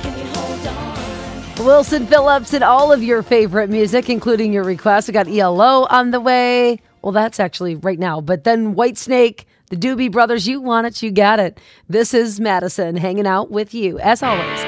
Wilson Phillips and all of your favorite music, including your requests. We got ELO on the way. Well, that's actually right now. But then Whitesnake, the Doobie Brothers, you want it, you got it. This is Madison hanging out with you, as always.